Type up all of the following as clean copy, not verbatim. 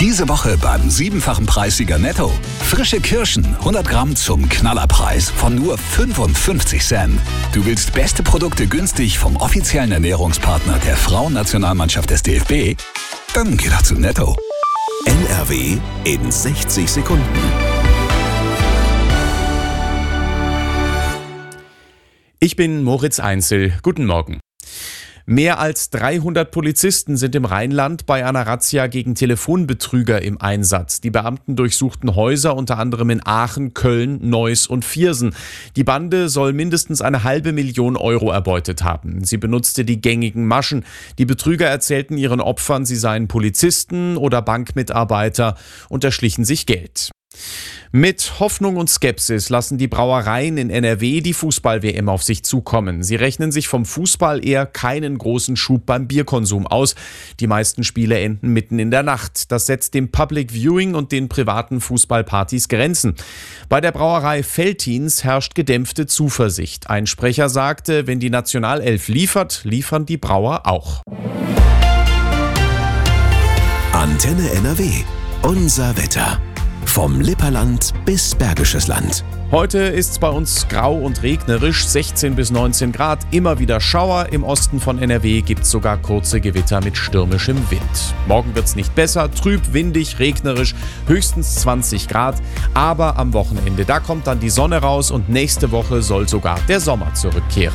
Diese Woche beim 7-fachen Preissieger Netto. Frische Kirschen, 100 Gramm zum Knallerpreis von nur 55 Cent. Du willst beste Produkte günstig vom offiziellen Ernährungspartner der Frauennationalmannschaft des DFB? Dann geh doch zu Netto. NRW in 60 Sekunden. Ich bin Moritz Einzel. Guten Morgen. Mehr als 300 Polizisten sind im Rheinland bei einer Razzia gegen Telefonbetrüger im Einsatz. Die Beamten durchsuchten Häuser, unter anderem in Aachen, Köln, Neuss und Viersen. Die Bande soll mindestens 500.000 Euro erbeutet haben. Sie benutzte die gängigen Maschen. Die Betrüger erzählten ihren Opfern, sie seien Polizisten oder Bankmitarbeiter und erschlichen sich Geld. Mit Hoffnung und Skepsis lassen die Brauereien in NRW die Fußball-WM auf sich zukommen. Sie rechnen sich vom Fußball eher keinen großen Schub beim Bierkonsum aus. Die meisten Spiele enden mitten in der Nacht. Das setzt dem Public Viewing und den privaten Fußballpartys Grenzen. Bei der Brauerei Veltins herrscht gedämpfte Zuversicht. Ein Sprecher sagte, wenn die Nationalelf liefert, liefern die Brauer auch. Antenne NRW. Unser Wetter. Vom Lipperland bis Bergisches Land. Heute ist es bei uns grau und regnerisch, 16 bis 19 Grad, immer wieder Schauer. Im Osten von NRW gibt es sogar kurze Gewitter mit stürmischem Wind. Morgen wird es nicht besser, trüb, windig, regnerisch, höchstens 20 Grad. Aber am Wochenende, da kommt dann die Sonne raus und nächste Woche soll sogar der Sommer zurückkehren.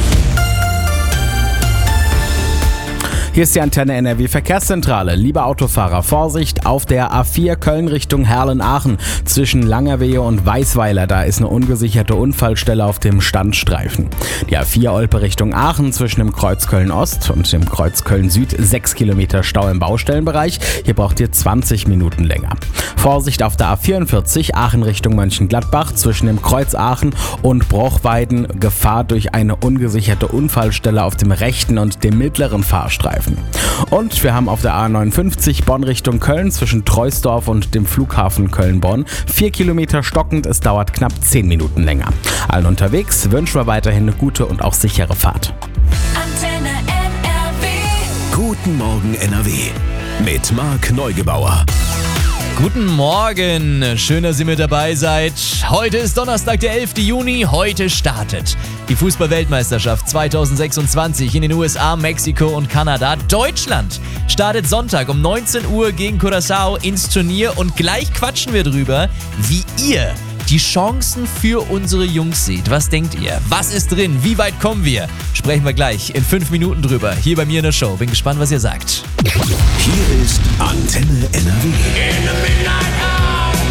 Hier ist die Antenne NRW Verkehrszentrale. Liebe Autofahrer, Vorsicht auf der A4 Köln Richtung Herlen-Aachen. Zwischen Langerwehe und Weißweiler, da ist eine ungesicherte Unfallstelle auf dem Standstreifen. Die A4 Olpe Richtung Aachen zwischen dem Kreuz Köln-Ost und dem Kreuz Köln-Süd 6 Kilometer Stau im Baustellenbereich. Hier braucht ihr 20 Minuten länger. Vorsicht auf der A44 Aachen Richtung Mönchengladbach zwischen dem Kreuz Aachen und Brochweiden. Gefahr durch eine ungesicherte Unfallstelle auf dem rechten und dem mittleren Fahrstreifen. Und wir haben auf der A59 Bonn Richtung Köln zwischen Troisdorf und dem Flughafen Köln-Bonn 4 Kilometer stockend. Es dauert knapp 10 Minuten länger. Allen unterwegs wünschen wir weiterhin eine gute und auch sichere Fahrt. Antenne NRW. Guten Morgen NRW. Mit Marc Neugebauer. Guten Morgen, schön, dass ihr mit dabei seid. Heute ist Donnerstag, der 11. Juni. Heute startet die Fußball-Weltmeisterschaft 2026 in den USA, Mexiko und Kanada. Deutschland startet Sonntag um 19 Uhr gegen Curaçao ins Turnier und gleich quatschen wir drüber, wie ihr die Chancen für unsere Jungs seht. Was denkt ihr? Was ist drin? Wie weit kommen wir? Sprechen wir gleich in 5 Minuten drüber, hier bei mir in der Show. Bin gespannt, was ihr sagt. Hier ist Antenne NRW.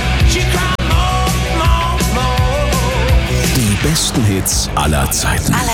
Die besten Hits aller Zeiten.